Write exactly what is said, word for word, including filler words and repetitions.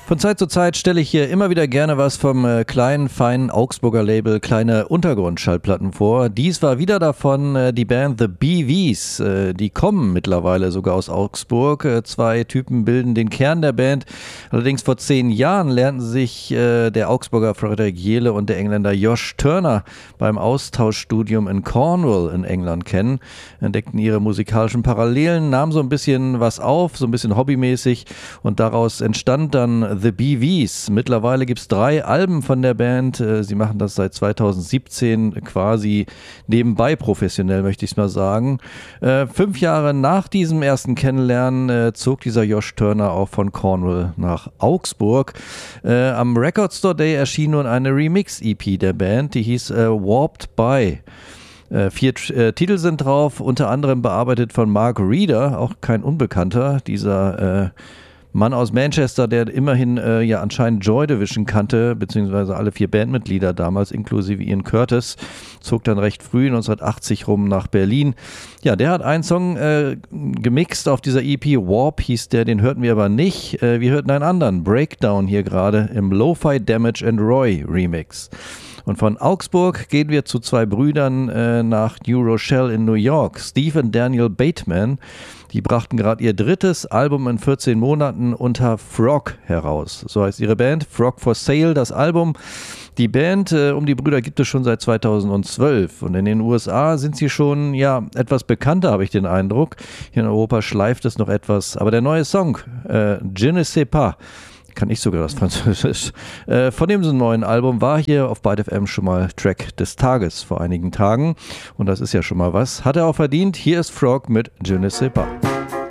Von Zeit zu Zeit stelle ich hier immer wieder gerne was vom äh, kleinen, feinen Augsburger Label Kleine Untergrundschallplatten vor. Dies war wieder davon äh, die Band The B Vs. Äh, die kommen mittlerweile sogar aus Augsburg. Äh, zwei Typen bilden den Kern der Band. Allerdings vor zehn Jahren lernten sich äh, der Augsburger Frederik Jehle und der Engländer Josh Turner beim Austauschstudium in Cornwall in England kennen, entdeckten ihre musikalischen Parallelen, nahmen so ein bisschen was auf, so ein bisschen hobbymäßig, und daraus entstand dann The B Vs. Mittlerweile gibt es drei Alben von der Band. Sie machen das seit zweitausendsiebzehn quasi nebenbei professionell, möchte ich es mal sagen. Äh, fünf Jahre nach diesem ersten Kennenlernen äh, zog dieser Josh Turner auch von Cornwall nach Augsburg. Äh, am Record Store Day erschien nun eine Remix-E P der Band, die hieß äh, Warped By. Äh, vier äh, Titel sind drauf, unter anderem bearbeitet von Mark Reeder, auch kein Unbekannter, dieser äh, Mann aus Manchester, der immerhin äh, ja anscheinend Joy Division kannte, beziehungsweise alle vier Bandmitglieder damals, inklusive Ian Curtis, zog dann recht früh neunzehnhundertachtzig rum nach Berlin. Ja, der hat einen Song äh, gemixt auf dieser E P, Warp hieß der, den hörten wir aber nicht. Äh, wir hörten einen anderen, Breakdown hier gerade im Lo-Fi Damage and Roy Remix. Und von Augsburg gehen wir zu zwei Brüdern äh, nach New Rochelle in New York, Steve und Daniel Bateman. Die brachten gerade ihr drittes Album in vierzehn Monaten unter Frog heraus. So heißt ihre Band, Frog for Sale, das Album. Die Band äh, um die Brüder gibt es schon seit zweitausendzwölf und in den U S A sind sie schon ja etwas bekannter, habe ich den Eindruck. Hier in Europa schleift es noch etwas, aber der neue Song, äh, Je ne sais pas, kann ich sogar das Französisch, äh, von dem neuen Album war hier auf Byte F M schon mal Track des Tages vor einigen Tagen. Und das ist ja schon mal was. Hat er auch verdient. Hier ist Frog mit Je ne sais pas.